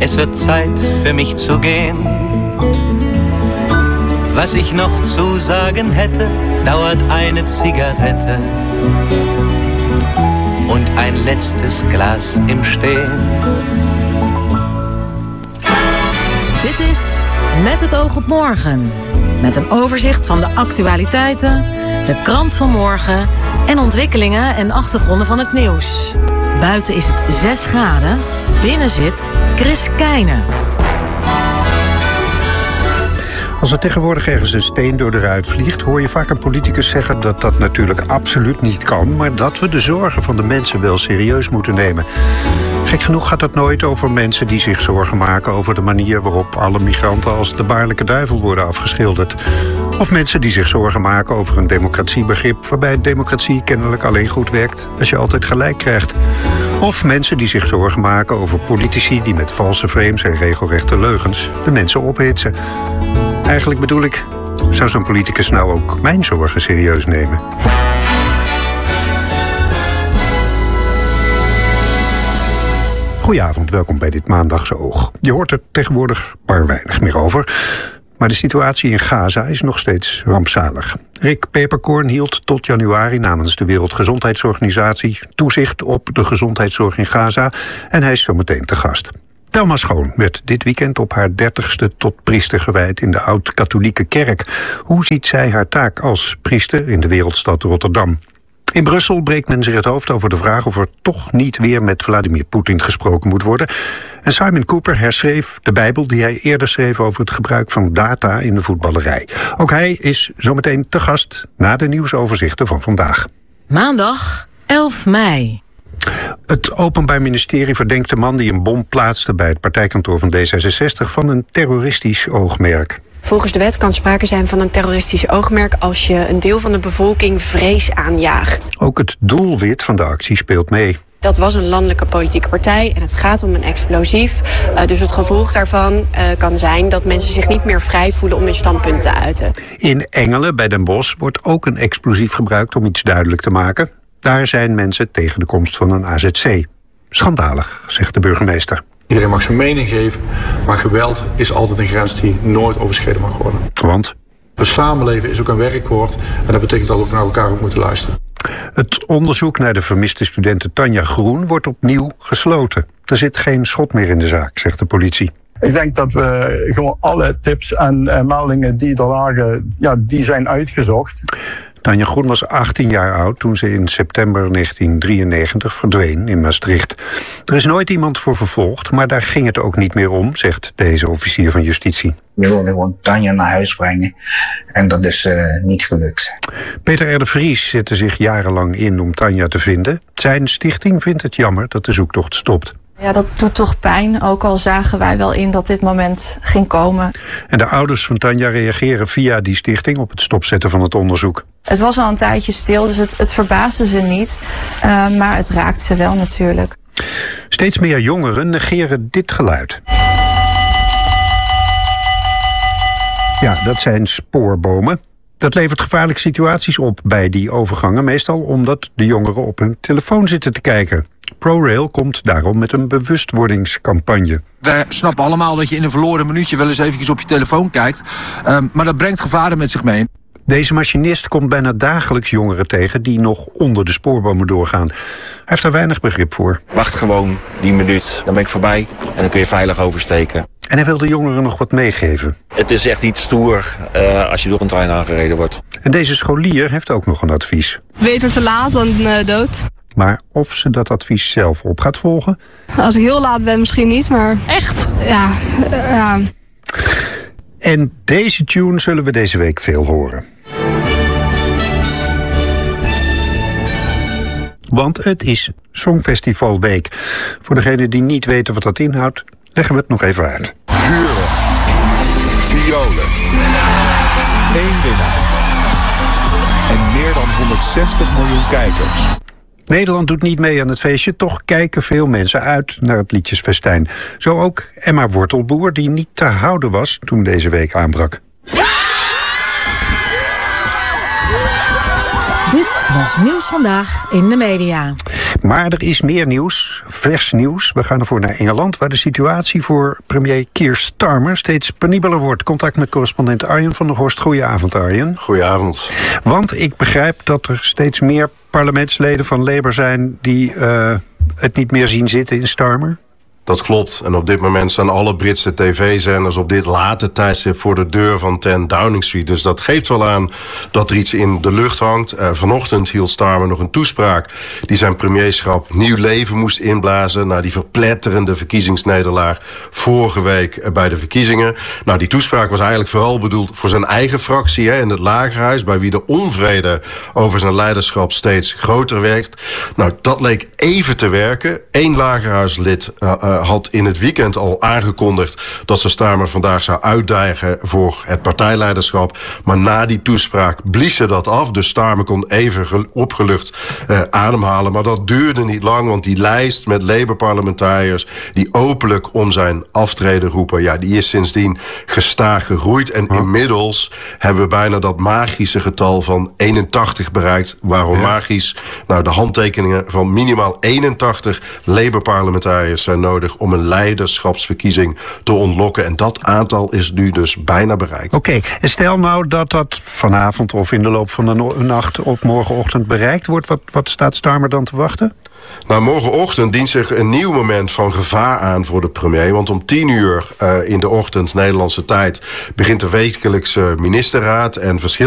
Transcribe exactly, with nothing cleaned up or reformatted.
Es wird Zeit für mich zu gehen. Was ich noch zu sagen hätte, dauert eine Zigarette und ein letztes Glas im Stehen. Dit is Met het oog op morgen. Met een overzicht van de actualiteiten, de krant van morgen en ontwikkelingen en achtergronden van het nieuws. Buiten is het zes graden. Binnen zit Chris Keijne. Als er tegenwoordig ergens een steen door de ruit vliegt, hoor je vaak een politicus zeggen dat dat natuurlijk absoluut niet kan, maar dat we de zorgen van de mensen wel serieus moeten nemen. Gek genoeg gaat het nooit over mensen die zich zorgen maken over de manier waarop alle migranten als de baarlijke duivel worden afgeschilderd. Of mensen die zich zorgen maken over een democratiebegrip waarbij democratie kennelijk alleen goed werkt als je altijd gelijk krijgt. Of mensen die zich zorgen maken over politici die met valse frames en regelrechte leugens de mensen ophitsen. Eigenlijk bedoel ik, zou zo'n politicus nou ook mijn zorgen serieus nemen? Goedenavond, welkom bij dit Maandagse Oog. Je hoort er tegenwoordig maar weinig meer over. Maar de situatie in Gaza is nog steeds rampzalig. Rick Peperkorn hield tot januari namens de Wereldgezondheidsorganisatie toezicht op de gezondheidszorg in Gaza en hij is zo meteen te gast. Thelma Schoon werd dit weekend op haar dertigste tot priester gewijd in de oud-katholieke kerk. Hoe ziet zij haar taak als priester in de wereldstad Rotterdam? In Brussel breekt men zich het hoofd over de vraag of er toch niet weer met Vladimir Poetin gesproken moet worden. En Simon Cooper herschreef de Bijbel die hij eerder schreef over het gebruik van data in de voetballerij. Ook hij is zometeen te gast na de nieuwsoverzichten van vandaag. Maandag elf mei. Het Openbaar Ministerie verdenkt de man die een bom plaatste bij het partijkantoor van D zesenzestig van een terroristisch oogmerk. Volgens de wet kan sprake zijn van een terroristisch oogmerk als je een deel van de bevolking vrees aanjaagt. Ook het doelwit van de actie speelt mee. Dat was een landelijke politieke partij en het gaat om een explosief. Uh, dus het gevolg daarvan uh, kan zijn dat mensen zich niet meer vrij voelen om hun standpunt te uiten. In Engelen bij Den Bosch wordt ook een explosief gebruikt om iets duidelijk te maken. Daar zijn mensen tegen de komst van een A Z C. Schandalig, zegt de burgemeester. Iedereen mag zijn mening geven, maar geweld is altijd een grens die nooit overschreden mag worden. Want? Het samenleven is ook een werkwoord en dat betekent dat we ook naar elkaar ook moeten luisteren. Het onderzoek naar de vermiste studente Tanja Groen wordt opnieuw gesloten. Er zit geen schot meer in de zaak, zegt de politie. Ik denk dat we gewoon alle tips en uh, meldingen die er lagen, ja, die zijn uitgezocht. Tanja Groen was achttien jaar oud toen ze in september negentien drieënnegentig verdween in Maastricht. Er is nooit iemand voor vervolgd, maar daar ging het ook niet meer om, zegt deze officier van justitie. We wilden gewoon Tanja naar huis brengen en dat is uh, niet gelukt. Peter R. de Vries zette zich jarenlang in om Tanja te vinden. Zijn stichting vindt het jammer dat de zoektocht stopt. Ja, dat doet toch pijn, ook al zagen wij wel in dat dit moment ging komen. En de ouders van Tanja reageren via die stichting op het stopzetten van het onderzoek. Het was al een tijdje stil, dus het, het verbaasde ze niet. Uh, maar het raakte ze wel natuurlijk. Steeds meer jongeren negeren dit geluid. Ja, dat zijn spoorbomen. Dat levert gevaarlijke situaties op bij die overgangen. Meestal omdat de jongeren op hun telefoon zitten te kijken. ProRail komt daarom met een bewustwordingscampagne. Wij snappen allemaal dat je in een verloren minuutje wel eens eventjes op je telefoon kijkt. Um, maar dat brengt gevaren met zich mee. Deze machinist komt bijna dagelijks jongeren tegen die nog onder de spoorbomen doorgaan. Hij heeft daar weinig begrip voor. Wacht gewoon die minuut, dan ben ik voorbij en dan kun je veilig oversteken. En hij wil de jongeren nog wat meegeven. Het is echt niet stoer uh, als je door een trein aangereden wordt. En deze scholier heeft ook nog een advies. Beter te laat dan uh, dood. Maar of ze dat advies zelf op gaat volgen? Als ik heel laat ben misschien niet, maar... Echt? Ja, uh, ja. En deze tune zullen we deze week veel horen. Want het is Songfestivalweek. Voor degenen die niet weten wat dat inhoudt, leggen we het nog even uit. Vuren. Violen. Eén winnaar. En meer dan honderdzestig miljoen kijkers. Nederland doet niet mee aan het feestje, toch kijken veel mensen uit naar het liedjesfestijn. Zo ook Emma Wortelboer, die niet te houden was toen deze week aanbrak. Dit was Nieuws Vandaag in de media. Maar er is meer nieuws, vers nieuws. We gaan ervoor naar Engeland, waar de situatie voor premier Keir Starmer steeds penibeler wordt. Contact met correspondent Arjen van der Horst. Goedenavond, Arjen. Goedenavond. Want ik begrijp dat er steeds meer parlementsleden van Labour zijn die uh, het niet meer zien zitten in Starmer. Dat klopt. En op dit moment staan alle Britse tv-zenders op dit late tijdstip voor de deur van ten Downing Street. Dus dat geeft wel aan dat er iets in de lucht hangt. Uh, vanochtend hield Starmer nog een toespraak die zijn premierschap nieuw leven moest inblazen na die verpletterende verkiezingsnederlaag vorige week uh, bij de verkiezingen. Nou, die toespraak was eigenlijk vooral bedoeld voor zijn eigen fractie hè, in het Lagerhuis, bij wie de onvrede over zijn leiderschap steeds groter werd. Nou, dat leek even te werken. Eén Lagerhuislid uh, uh, had in het weekend al aangekondigd dat ze Starmer vandaag zou uitdagen voor het partijleiderschap. Maar na die toespraak blies ze dat af. Dus Starmer kon even opgelucht uh, ademhalen. Maar dat duurde niet lang, want die lijst met Labour-parlementariërs die openlijk om zijn aftreden roepen, ja, die is sindsdien gestaag gegroeid. En oh. inmiddels hebben we bijna dat magische getal van eenentachtig bereikt. Waarom ja. magisch? Nou, de handtekeningen van minimaal eenentachtig Labour-parlementariërs zijn nodig om een leiderschapsverkiezing te ontlokken. En dat aantal is nu dus bijna bereikt. Oké, okay. En stel nou dat dat vanavond of in de loop van de no- nacht of morgenochtend bereikt wordt. Wat, wat staat Starmer dan te wachten? Nou, morgenochtend dient zich een nieuw moment van gevaar aan voor de premier. Want om tien uur uh, in de ochtend Nederlandse tijd begint de wekelijkse ministerraad. En verschillende